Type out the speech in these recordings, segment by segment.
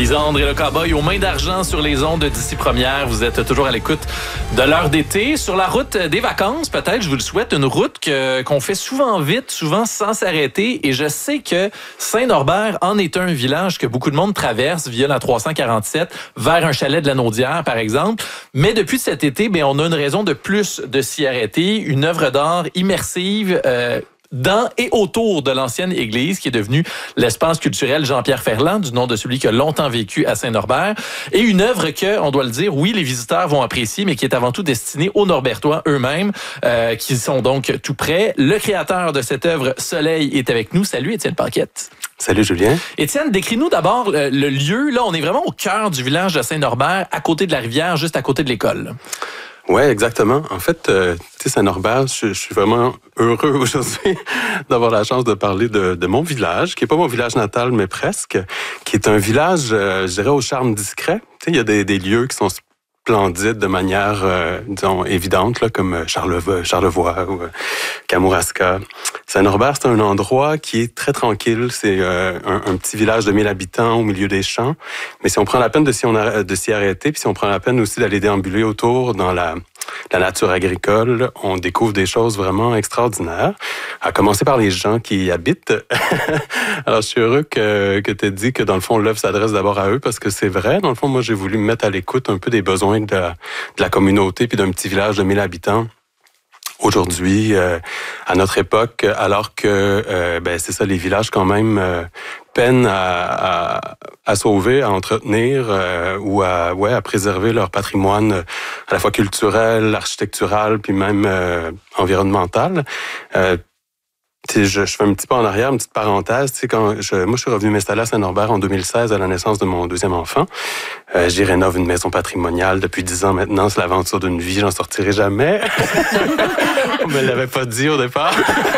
Lisandre et le cowboy aux mains d'argent sur les ondes d'ici première. Vous êtes toujours à l'écoute de l'heure d'été. Sur la route des vacances, peut-être, je vous le souhaite, une route qu'on fait souvent vite, souvent sans s'arrêter. Et je sais que Saint-Norbert en est un village que beaucoup de monde traverse via la 347 vers un chalet de la Naudière, par exemple. Mais depuis cet été, on a une raison de plus de s'y arrêter. Une œuvre d'art immersive dans et autour de l'ancienne église qui est devenue l'espace culturel Jean-Pierre Ferland, du nom de celui qui a longtemps vécu à Saint-Norbert. Et une œuvre que, on doit le dire, oui, les visiteurs vont apprécier, mais qui est avant tout destinée aux Norbertois eux-mêmes, qui sont donc tout près. Le créateur de cette œuvre, Soleil, est avec nous. Salut, Étienne Paquette. Salut Julien. Étienne, décris-nous d'abord le lieu. Là, on est vraiment au cœur du village de Saint-Norbert, à côté de la rivière, juste à côté de l'école. Oui, exactement. En fait, tu sais, Saint-Norbert, je suis vraiment heureux aujourd'hui d'avoir la chance de parler de mon village, qui est pas mon village natal, mais presque, qui est un village, je dirais, au charme discret. Tu sais, il y a des lieux qui sont splendides de manière, disons, évidente, là, comme Charlevoix ou Kamouraska. Saint-Norbert, c'est un endroit qui est très tranquille. C'est un petit village de 1000 habitants au milieu des champs. Mais si on prend la peine de s'y arrêter, puis si on prend la peine aussi d'aller déambuler autour dans la nature agricole, on découvre des choses vraiment extraordinaires. À commencer par les gens qui y habitent. Alors, je suis heureux que tu aies dit que, dans le fond, l'œuvre s'adresse d'abord à eux, parce que c'est vrai. Dans le fond, moi, j'ai voulu me mettre à l'écoute un peu des besoins de la communauté puis d'un petit village de 1000 habitants. Aujourd'hui, à notre époque, alors que, c'est ça, les villages quand même peinent à sauver, à entretenir ou à préserver leur patrimoine à la fois culturel, architectural, puis même environnemental. Je fais un petit pas en arrière, une petite parenthèse. Tu sais, moi, je suis revenu m'installer à Saint-Norbert en 2016 à la naissance de mon deuxième enfant. J'y rénove une maison patrimoniale depuis 10 ans maintenant. C'est l'aventure d'une vie, j'en sortirai jamais. On me l'avait pas dit au départ.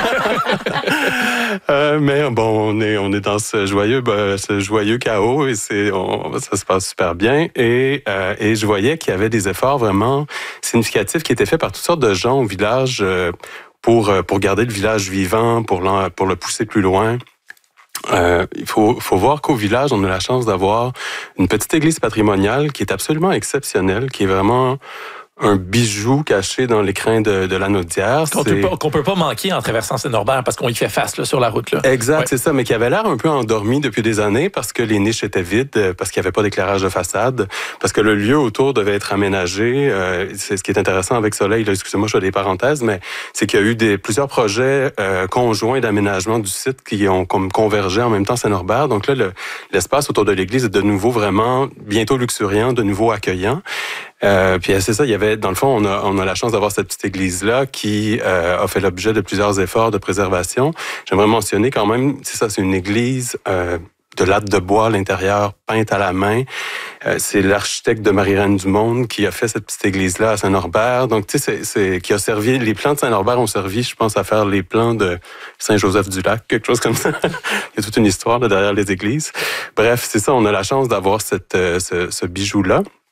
Mais bon, on est dans ce joyeux chaos et ça se passe super bien. Et je voyais qu'il y avait des efforts vraiment significatifs qui étaient faits par toutes sortes de gens au village. Pour garder le village vivant, pour le pousser plus loin. Il faut voir qu'au village, on a la chance d'avoir une petite église patrimoniale qui est absolument exceptionnelle, qui est vraiment un bijou caché dans l'écrin de la Naudière. Qu'on peut pas manquer en traversant Saint-Norbert parce qu'on y fait face là, sur la route. Là. Exact, ouais. C'est ça, mais qui avait l'air un peu endormi depuis des années parce que les niches étaient vides, parce qu'il n'y avait pas d'éclairage de façade, parce que le lieu autour devait être aménagé. C'est ce qui est intéressant avec Soleil, là, excusez-moi, je fais des parenthèses, mais c'est qu'il y a eu plusieurs projets conjoints d'aménagement du site qui ont comme convergé en même temps Saint-Norbert. Donc là, l'espace autour de l'église est de nouveau vraiment bientôt luxuriant, de nouveau accueillant. Puis c'est ça, il y avait, dans le fond, on a la chance d'avoir cette petite église-là qui a fait l'objet de plusieurs efforts de préservation. J'aimerais mentionner quand même, c'est une église de lattes de bois à l'intérieur, peinte à la main. C'est l'architecte de Marie-Reine du Monde qui a fait cette petite église-là à Saint-Norbert. Donc, tu sais, qui a servi, les plans de Saint-Norbert ont servi, je pense, à faire les plans de Saint-Joseph-du-Lac, quelque chose comme ça. Il y a toute une histoire là, derrière les églises. Bref, c'est ça, on a la chance d'avoir ce bijou-là.